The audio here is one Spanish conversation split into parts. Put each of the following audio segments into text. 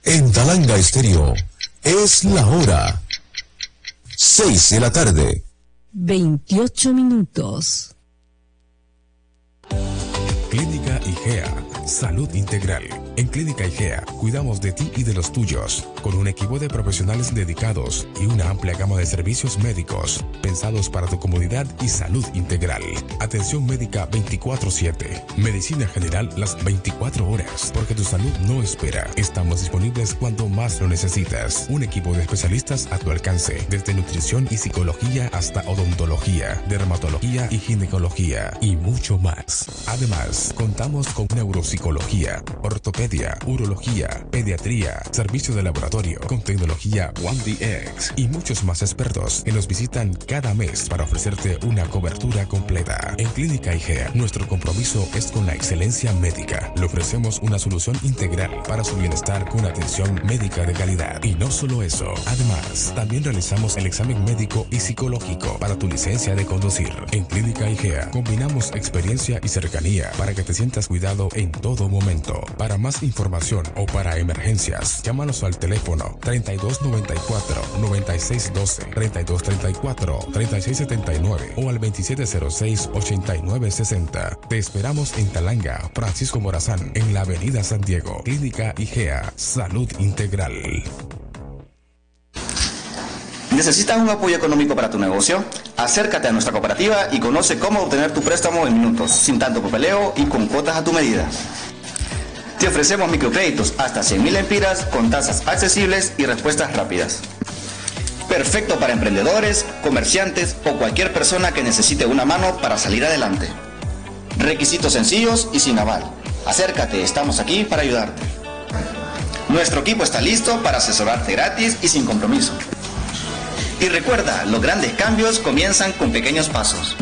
En Talanga Estéreo es la hora 6 de la tarde. 28 minutos. Clínica IGEA, salud integral. En Clínica IGEA cuidamos de ti y de los tuyos, con un equipo de profesionales dedicados y una amplia gama de servicios médicos, pensados para tu comodidad y salud integral. Atención médica 24/7, medicina general las 24 horas, porque tu salud no espera. Estamos disponibles cuando más lo necesitas. Un equipo de especialistas a tu alcance, desde nutrición y psicología hasta odontología, dermatología y ginecología, y mucho más. Además, contamos con neuropsicología, ortopedia, urología, pediatría, servicio de laboratorio con tecnología 1DX y muchos más expertos que nos visitan cada mes para ofrecerte una cobertura completa. En Clínica IGEA, nuestro compromiso es con la excelencia médica. Le ofrecemos una solución integral para su bienestar con atención médica de calidad. Y no solo eso, además, también realizamos el examen médico y psicológico para tu licencia de conducir. En Clínica IGEA combinamos experiencia y cercanía para que te sientas cuidado en todo momento. Para más información o para emergencias, llámanos al teléfono 3294-9612, 3234-3679 o al 2706-8960. Te esperamos en Talanga, Francisco Morazán, en la Avenida San Diego. Clínica IGEA, salud integral. ¿Necesitas un apoyo económico para tu negocio? Acércate a nuestra cooperativa y conoce cómo obtener tu préstamo en minutos, sin tanto papeleo y con cuotas a tu medida. Te ofrecemos microcréditos hasta 100.000 lempiras con tasas accesibles y respuestas rápidas. Perfecto para emprendedores, comerciantes o cualquier persona que necesite una mano para salir adelante. Requisitos sencillos y sin aval. Acércate, estamos aquí para ayudarte. Nuestro equipo está listo para asesorarte gratis y sin compromiso. Y recuerda, los grandes cambios comienzan con pequeños pasos.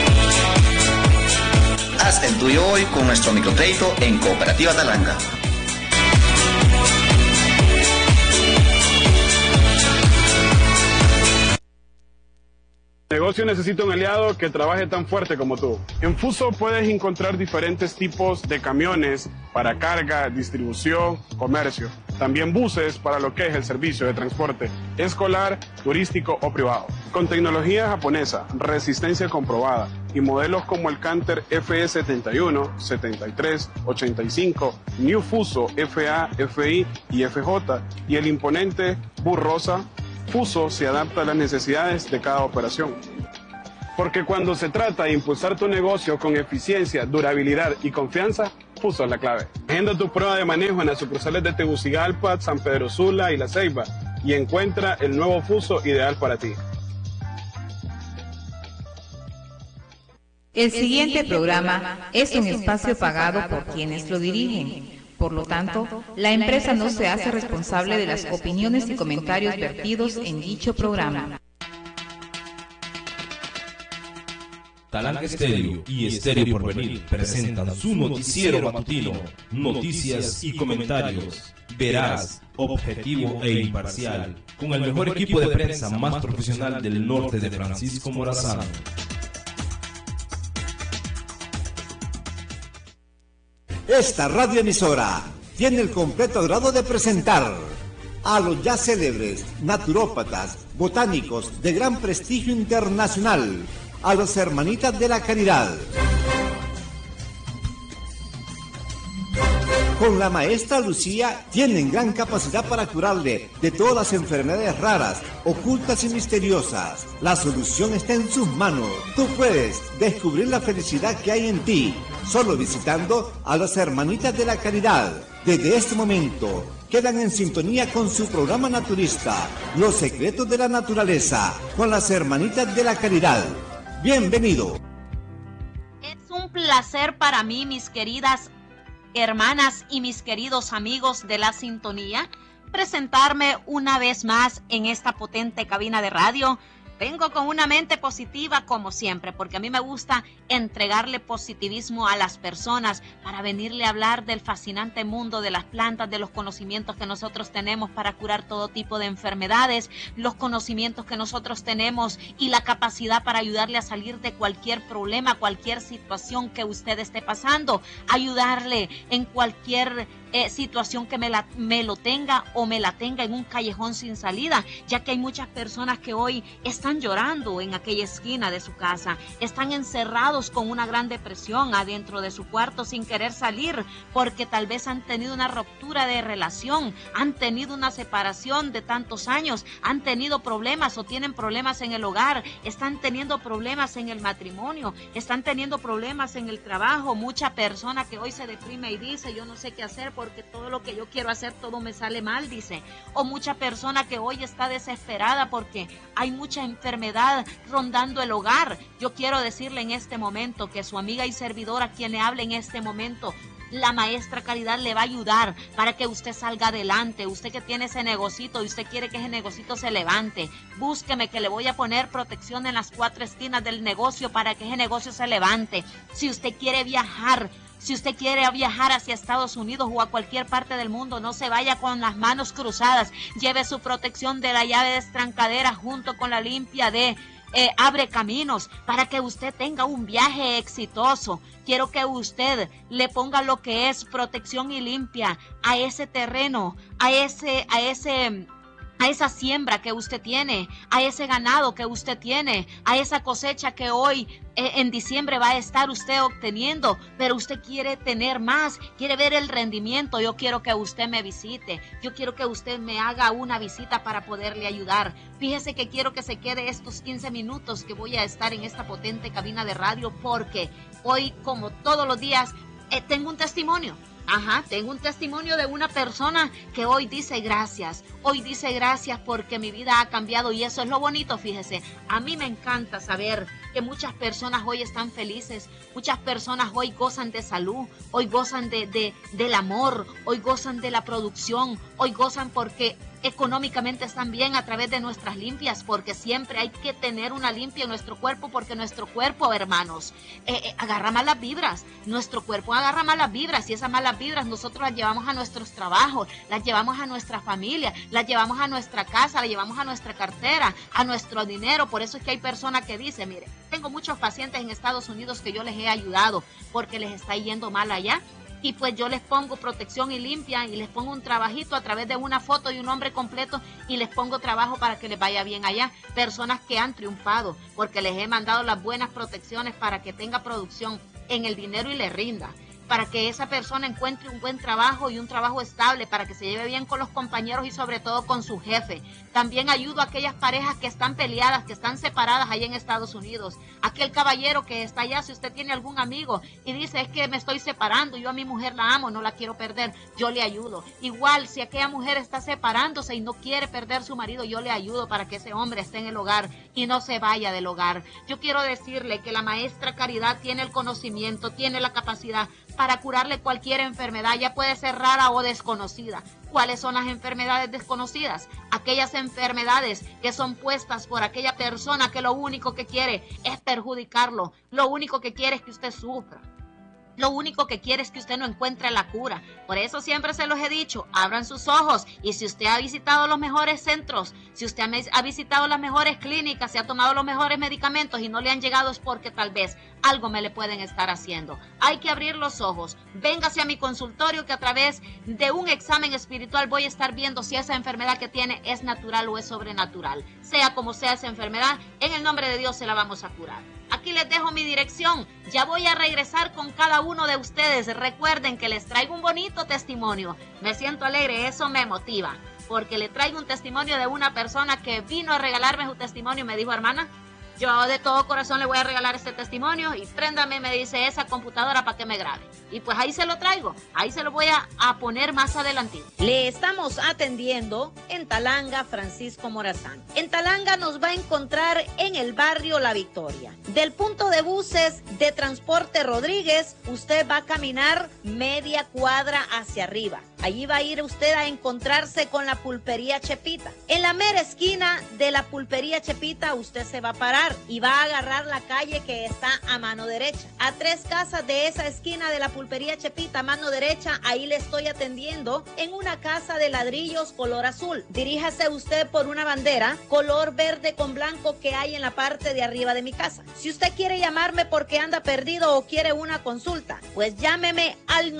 Haz el tuyo hoy con nuestro microcrédito en Cooperativa Talanga. El negocio necesita un aliado que trabaje tan fuerte como tú. En Fuso puedes encontrar diferentes tipos de camiones para carga, distribución, comercio. También buses para lo que es el servicio de transporte escolar, turístico o privado. Con tecnología japonesa, resistencia comprobada y modelos como el Canter FE71, 73, 85, New Fuso FA, FI y FJ y el imponente Bus Rosa, Fuso se adapta a las necesidades de cada operación. Porque cuando se trata de impulsar tu negocio con eficiencia, durabilidad y confianza, Fuso es la clave. Agenda tu prueba de manejo en las sucursales de Tegucigalpa, San Pedro Sula y La Ceiba y encuentra el nuevo Fuso ideal para ti. El siguiente programa es un espacio pagado por quienes lo dirigen. Por lo tanto, la empresa no se hace responsable de las opiniones y comentarios vertidos en dicho programa. Talanga Estéreo y Estéreo Porvenir presentan su noticiero matutino, noticias y comentarios, veraz, objetivo e imparcial, con el mejor equipo de prensa más profesional del norte de Francisco Morazán. Esta radioemisora tiene el completo agrado de presentar a los ya célebres naturópatas, botánicos de gran prestigio internacional, a las Hermanitas de la Caridad. Con la maestra Lucía tienen gran capacidad para curarle de todas las enfermedades raras, ocultas y misteriosas. La solución está en sus manos. Tú puedes descubrir la felicidad que hay en ti, solo visitando a las Hermanitas de la Caridad. Desde este momento, quedan en sintonía con su programa naturista, Los Secretos de la Naturaleza, con las Hermanitas de la Caridad. Bienvenido. Es un placer para mí, mis queridas hermanas y mis queridos amigos de la sintonía, presentarme una vez más en esta potente cabina de radio. Vengo con una mente positiva como siempre, porque a mí me gusta entregarle positivismo a las personas para venirle a hablar del fascinante mundo de las plantas, de los conocimientos que nosotros tenemos para curar todo tipo de enfermedades, los conocimientos que nosotros tenemos y la capacidad para ayudarle a salir de cualquier problema, cualquier situación que usted esté pasando, ayudarle en cualquier situación que me lo tenga o me la tenga en un callejón sin salida, ya que hay muchas personas que hoy están llorando en aquella esquina de su casa, están encerrados con una gran depresión adentro de su cuarto sin querer salir, porque tal vez han tenido una ruptura de relación, han tenido una separación de tantos años, han tenido problemas o tienen problemas en el hogar, están teniendo problemas en el matrimonio, están teniendo problemas en el trabajo. Mucha persona que hoy se deprime y dice, yo no sé qué hacer porque todo lo que yo quiero hacer, todo me sale mal, dice. O mucha persona que hoy está desesperada porque hay mucha enfermedad rondando el hogar. Yo quiero decirle en este momento que su amiga y servidora, quien le hable en este momento, la maestra Caridad, le va a ayudar para que usted salga adelante. Usted que tiene ese negocito y usted quiere que ese negocito se levante, búsqueme que le voy a poner protección en las 4 esquinas del negocio para que ese negocio se levante. Si usted quiere viajar, si usted quiere viajar hacia Estados Unidos o a cualquier parte del mundo, no se vaya con las manos cruzadas. Lleve su protección de la llave destrancadera junto con la limpia de Abre Caminos para que usted tenga un viaje exitoso. Quiero que usted le ponga lo que es protección y limpia a ese terreno, a esa siembra que usted tiene, a ese ganado que usted tiene, a esa cosecha que hoy en diciembre va a estar usted obteniendo, pero usted quiere tener más, quiere ver el rendimiento. Yo quiero que usted me visite, yo quiero que usted me haga una visita para poderle ayudar. Fíjese que quiero que se quede estos 15 minutos que voy a estar en esta potente cabina de radio, porque hoy, como todos los días, tengo un testimonio. Tengo un testimonio de una persona que hoy dice gracias porque mi vida ha cambiado, y eso es lo bonito. Fíjese, a mí me encanta saber que muchas personas hoy están felices, muchas personas hoy gozan de salud, hoy gozan del amor, hoy gozan de la producción, hoy gozan porque económicamente están bien a través de nuestras limpias, porque siempre hay que tener una limpia en nuestro cuerpo, porque nuestro cuerpo, hermanos, agarra malas vibras. Nuestro cuerpo agarra malas vibras, y esas malas vibras nosotros las llevamos a nuestros trabajos, las llevamos a nuestra familia, las llevamos a nuestra casa, las llevamos a nuestra cartera, a nuestro dinero. Por eso es que hay personas que dicen, mire, tengo muchos pacientes en Estados Unidos que yo les he ayudado porque les está yendo mal allá, y pues yo les pongo protección y limpia, y les pongo un trabajito a través de una foto y un nombre completo, y les pongo trabajo para que les vaya bien allá. Personas que han triunfado porque les he mandado las buenas protecciones para que tenga producción en el dinero y le rinda, para que esa persona encuentre un buen trabajo y un trabajo estable, para que se lleve bien con los compañeros y sobre todo con su jefe. También ayudo a aquellas parejas que están peleadas, que están separadas allá en Estados Unidos. Aquel caballero que está allá, si usted tiene algún amigo y dice, es que me estoy separando, yo a mi mujer la amo, no la quiero perder, yo le ayudo. Igual, si aquella mujer está separándose y no quiere perder su marido, yo le ayudo para que ese hombre esté en el hogar y no se vaya del hogar. Yo quiero decirle que la maestra Caridad tiene el conocimiento, tiene la capacidad para curarle cualquier enfermedad, ya puede ser rara o desconocida. ¿Cuáles son las enfermedades desconocidas? Aquellas enfermedades que son puestas por aquella persona que lo único que quiere es perjudicarlo, lo único que quiere es que usted sufra. Lo único que quiere es que usted no encuentre la cura. Por eso siempre se los he dicho, abran sus ojos, y si usted ha visitado los mejores centros, si usted ha visitado las mejores clínicas, se ha tomado los mejores medicamentos y no le han llegado, es porque tal vez algo me le pueden estar haciendo. Hay que abrir los ojos. Véngase a mi consultorio, que a través de un examen espiritual voy a estar viendo si esa enfermedad que tiene es natural o es sobrenatural. Sea como sea esa enfermedad, en el nombre de Dios se la vamos a curar. Aquí les dejo mi dirección. Ya voy a regresar con cada uno de ustedes. Recuerden que les traigo un bonito testimonio. Me siento alegre, eso me motiva, porque le traigo un testimonio de una persona que vino a regalarme su testimonio y me dijo, hermana, yo de todo corazón le voy a regalar este testimonio, y préndame, me dice, esa computadora para que me grabe. Y pues ahí se lo traigo, ahí se lo voy a poner más adelante. Le estamos atendiendo en Talanga, Francisco Morazán. En Talanga nos va a encontrar en el barrio La Victoria. Del punto de buses de Transporte Rodríguez, usted va a caminar media cuadra hacia arriba. Allí va a ir usted a encontrarse con la pulpería Chepita. En la mera esquina de la pulpería Chepita usted se va a parar y va a agarrar la calle que está a mano derecha. A 3 casas de esa esquina de la pulpería Chepita a mano derecha, ahí le estoy atendiendo en una casa de ladrillos color azul. Diríjase usted por una bandera color verde con blanco que hay en la parte de arriba de mi casa. Si usted quiere llamarme porque anda perdido o quiere una consulta, pues llámeme al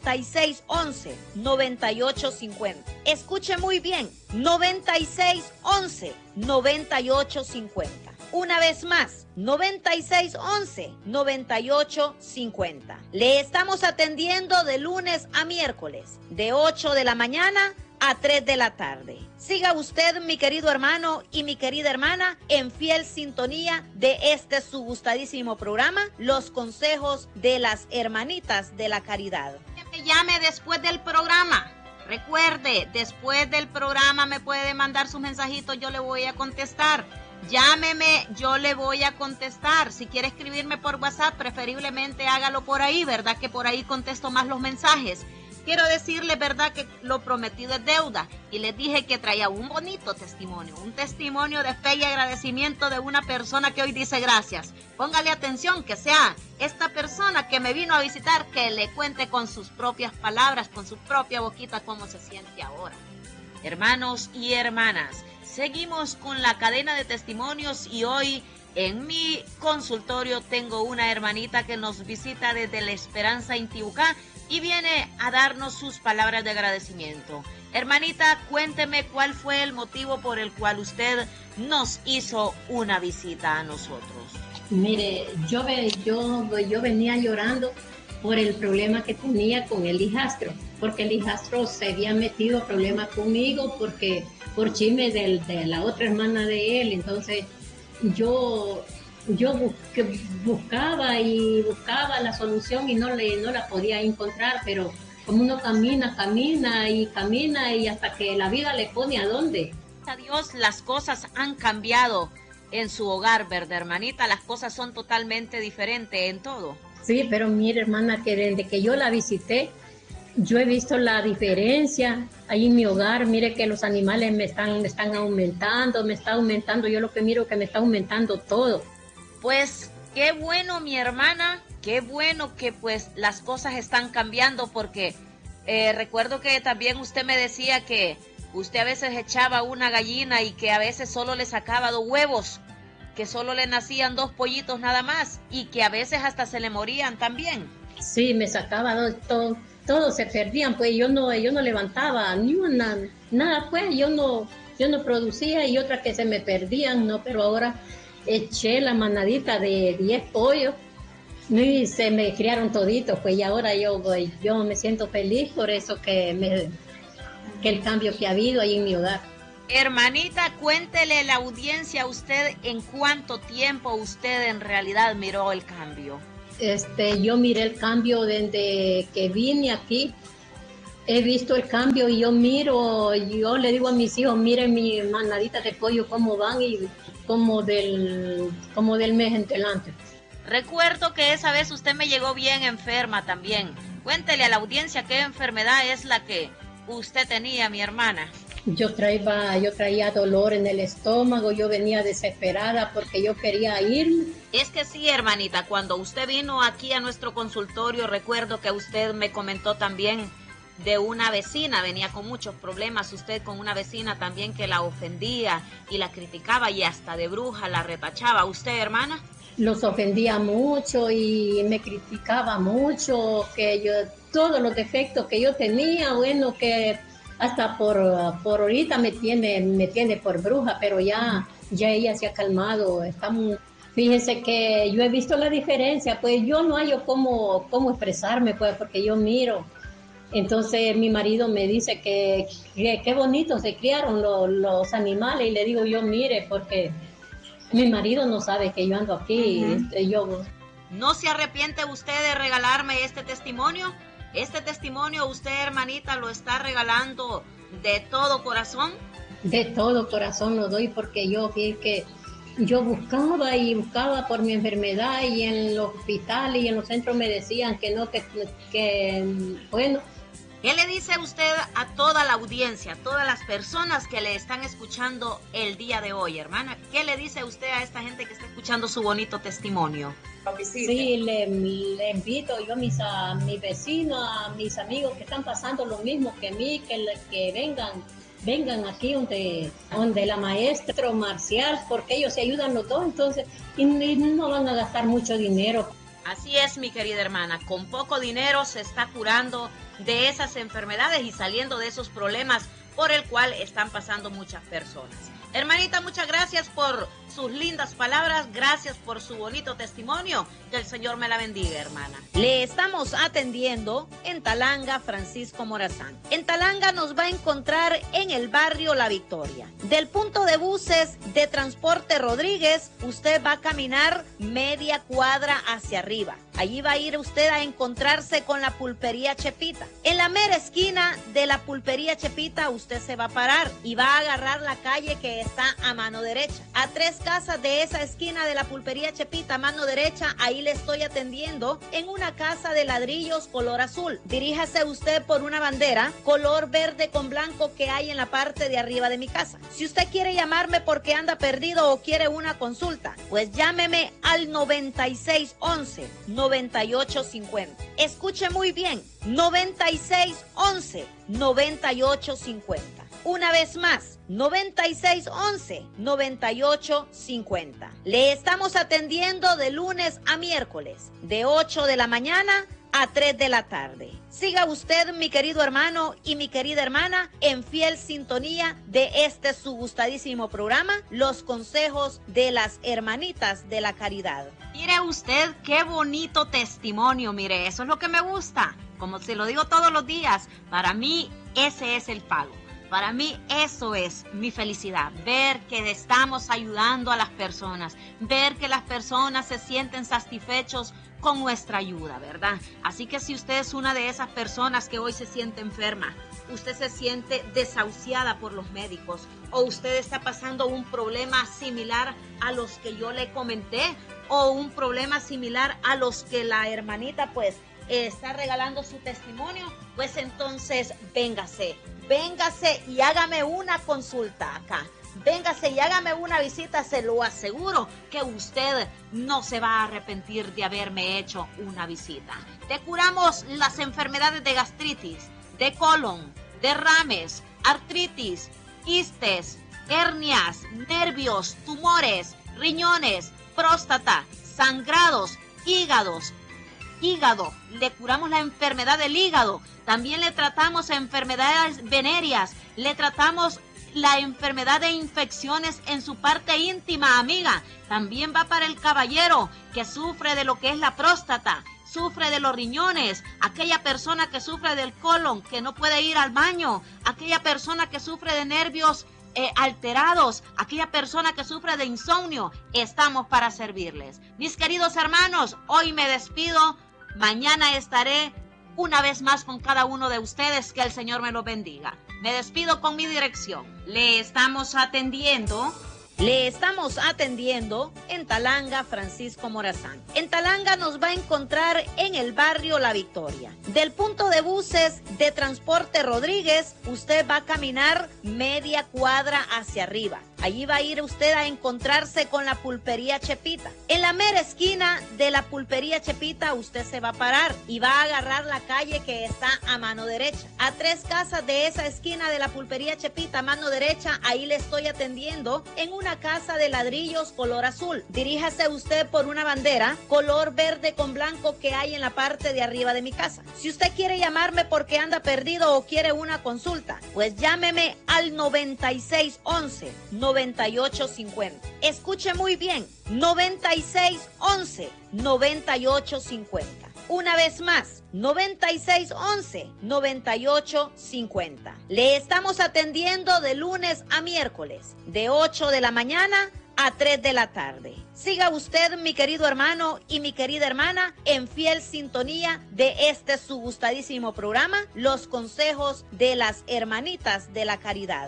9611-9850. Escuche muy bien, 9611-9850. Una vez más, 9611-9850. Le estamos atendiendo de lunes a miércoles, de 8 de la mañana a 3 de la tarde. Siga usted, mi querido hermano y mi querida hermana, en fiel sintonía de este su gustadísimo programa, Los Consejos de las Hermanitas de la Caridad. Que me llame después del programa. Recuerde, después del programa me puede mandar sus mensajitos, yo le voy a contestar. Llámeme, yo le voy a contestar. Si quiere escribirme por WhatsApp, preferiblemente hágalo por ahí, ¿verdad? Que por ahí contesto más los mensajes. Quiero decirles, ¿verdad?, que lo prometido es deuda. Y les dije que traía un bonito testimonio, un testimonio de fe y agradecimiento de una persona que hoy dice gracias. Póngale atención, que sea esta persona que me vino a visitar, que le cuente con sus propias palabras, con su propia boquita, cómo se siente ahora. Hermanos y hermanas, seguimos con la cadena de testimonios y hoy en mi consultorio tengo una hermanita que nos visita desde La Esperanza, Intibucá, y viene a darnos sus palabras de agradecimiento. Hermanita, cuénteme cuál fue el motivo por el cual usted nos hizo una visita a nosotros. Mire, yo venía llorando por el problema que tenía con el hijastro, porque el hijastro se había metido a problemas conmigo porque por chisme de la otra hermana de él. Entonces yo buscaba la solución y no la podía encontrar, pero como uno camina y hasta que la vida le pone a dónde. A Dios, las cosas han cambiado en su hogar, ¿verdad, hermanita? Las cosas son totalmente diferentes en todo. Sí, pero mire, hermana, que desde que yo la visité, yo he visto la diferencia ahí en mi hogar. Mire que los animales me están aumentando, yo lo que miro que me está aumentando todo. Pues qué bueno, mi hermana, qué bueno que pues las cosas están cambiando, porque recuerdo que también usted me decía que usted a veces echaba una gallina y que a veces solo le sacaba 2 huevos, que solo le nacían 2 pollitos nada más y que a veces hasta se le morían también. Sí, me sacaba todos se perdían, pues yo no levantaba ni una, nada, pues yo no producía, y otras que se me perdían, no, pero ahora eché la manadita de 10 pollos y se me criaron toditos, pues, y ahora yo me siento feliz por eso que el cambio que ha habido ahí en mi hogar. Hermanita, cuéntele a la audiencia a usted en cuánto tiempo usted en realidad miró el cambio. Yo miré el cambio desde que vine aquí. He visto el cambio y yo le digo a mis hijos, miren mi manadita de pollo cómo van, y como del mes en adelante. Recuerdo que esa vez usted me llegó bien enferma también. Cuéntele a la audiencia qué enfermedad es la que usted tenía, mi hermana. Yo traía dolor en el estómago, yo venía desesperada porque yo quería irme. Es que sí, hermanita, cuando usted vino aquí a nuestro consultorio, recuerdo que usted me comentó también de una vecina, venía con muchos problemas usted con una vecina también que la ofendía y la criticaba y hasta de bruja la retachaba. ¿Usted, hermana? Los ofendía mucho y me criticaba mucho, que yo, todos los defectos que yo tenía, bueno, que hasta por ahorita me tiene por bruja, pero ya ella se ha calmado. Fíjense que yo he visto la diferencia, pues yo no hallo cómo expresarme, pues, porque yo miro. Entonces mi marido me dice que qué bonito se criaron los animales, y le digo yo, mire, porque mi marido no sabe que yo ando aquí. ¿No se arrepiente usted de regalarme este testimonio? Este testimonio usted, hermanita, lo está regalando de todo corazón. De todo corazón lo doy, porque yo vi que yo buscaba por mi enfermedad, y en los hospitales y en los centros me decían que no, que bueno. ¿Qué le dice usted a toda la audiencia, a todas las personas que le están escuchando el día de hoy, hermana? ¿Qué le dice usted a esta gente que está escuchando su bonito testimonio? Sí, le invito yo a mis vecinos, a mis amigos que están pasando lo mismo que mí, que vengan aquí donde la maestra Marcial, porque ellos se ayudan los dos, entonces, y no van a gastar mucho dinero. Así es, mi querida hermana, con poco dinero se está curando de esas enfermedades y saliendo de esos problemas por el cual están pasando muchas personas. Hermanita, muchas gracias por sus lindas palabras, gracias por su bonito testimonio. Que el Señor me la bendiga, hermana. Le estamos atendiendo en Talanga, Francisco Morazán. En Talanga nos va a encontrar en el barrio La Victoria. Del punto de buses de Transporte Rodríguez, usted va a caminar media cuadra hacia arriba. Allí va a ir usted a encontrarse con la pulpería Chepita. En la mera esquina de la pulpería Chepita, usted se va a parar y va a agarrar la calle que está a mano derecha. A 3 casas de esa esquina de la pulpería Chepita, a mano derecha, ahí le estoy atendiendo en una casa de ladrillos color azul. Diríjase usted por una bandera color verde con blanco que hay en la parte de arriba de mi casa. Si usted quiere llamarme porque anda perdido o quiere una consulta, pues llámeme al 9611-9850. Escuche muy bien, 9611-9850. Una vez más, 9611-9850. Le estamos atendiendo de lunes a miércoles, de 8 de la mañana a 3 de la tarde. Siga usted, mi querido hermano y mi querida hermana, en fiel sintonía de este su gustadísimo programa, Los Consejos de las Hermanitas de la Caridad. Mire usted qué bonito testimonio, mire, eso es lo que me gusta. Como se lo digo todos los días, para mí ese es el pago. Para mí eso es mi felicidad, ver que estamos ayudando a las personas, ver que las personas se sienten satisfechos con nuestra ayuda, ¿verdad? Así que si usted es una de esas personas que hoy se siente enferma, usted se siente desahuciada por los médicos o usted está pasando un problema similar a los que yo le comenté o un problema similar a los que la hermanita pues está regalando su testimonio, pues entonces véngase y hágame una consulta acá. Véngase y hágame una visita, se lo aseguro que usted no se va a arrepentir de haberme hecho una visita. Te curamos las enfermedades de gastritis, de colon, derrames, artritis, quistes, hernias, nervios, tumores, riñones, próstata, sangrados, hígado. Le curamos la enfermedad del hígado. También le tratamos enfermedades venéreas. Le tratamos la enfermedad de infecciones en su parte íntima, amiga. También va para el caballero que sufre de lo que es la próstata, sufre de los riñones, aquella persona que sufre del colon, que no puede ir al baño, aquella persona que sufre de nervios alterados, aquella persona que sufre de insomnio. Estamos para servirles. Mis queridos hermanos, hoy me despido. Mañana estaré una vez más con cada uno de ustedes. Que el Señor me los bendiga. Me despido con mi dirección. Le estamos atendiendo en Talanga, Francisco Morazán. En Talanga nos va a encontrar en el barrio La Victoria. Del punto de buses de Transporte Rodríguez, usted va a caminar media cuadra hacia arriba. Allí va a ir usted a encontrarse con la pulpería Chepita. En la mera esquina de la pulpería Chepita, usted se va a parar y va a agarrar la calle que está a mano derecha. A 3 casas de esa esquina de la pulpería Chepita, a mano derecha, ahí le estoy atendiendo en una casa de ladrillos color azul. Diríjase usted por una bandera color verde con blanco que hay en la parte de arriba de mi casa. Si usted quiere llamarme porque anda perdido o quiere una consulta, pues llámeme al 9611-9850. Escuche muy bien, 9611-9850. Una vez más, 9611-9850. Le estamos atendiendo de lunes a miércoles, de 8 de la mañana a 3 de la tarde. Siga usted, mi querido hermano y mi querida hermana, en fiel sintonía de este su gustadísimo programa, Los Consejos de las Hermanitas de la Caridad.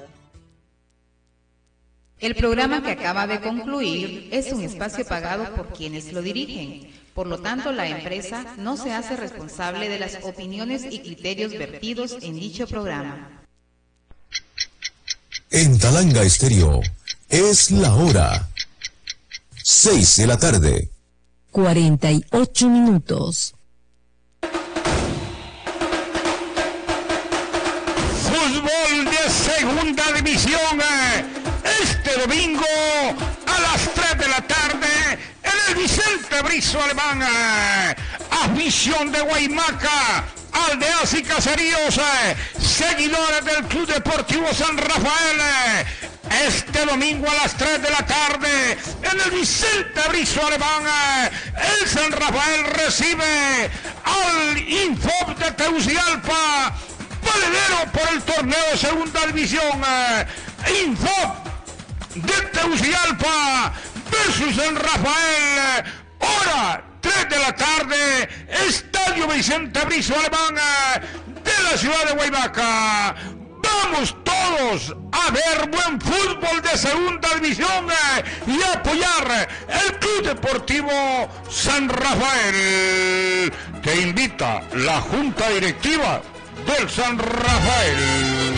El programa que acaba de concluir es un espacio pagado por quienes lo dirigen. Por lo tanto, la empresa no se hace responsable de las opiniones y criterios vertidos en dicho programa. En Talanga Estéreo es la hora 6 de la tarde. 48 minutos. Fútbol de segunda división. Este domingo a las 3 de la tarde en el Vicente Brizo Alemán. Afición de Guaymaca, aldeas y caseríos, seguidores del Club Deportivo San Rafael. Este domingo a las 3 de la tarde en el Vicente Brizo Alemán, el San Rafael recibe al Infop de Tegucigalpa, valedero por el torneo de segunda división. Infop de Tegucigalpa versus San Rafael, hora 3 de la tarde, Estadio Vicente Brizo Alemán de la ciudad de Guaymaca. Vamos todos a ver buen fútbol de segunda división y a apoyar el Club Deportivo San Rafael. Te invita la Junta Directiva del San Rafael.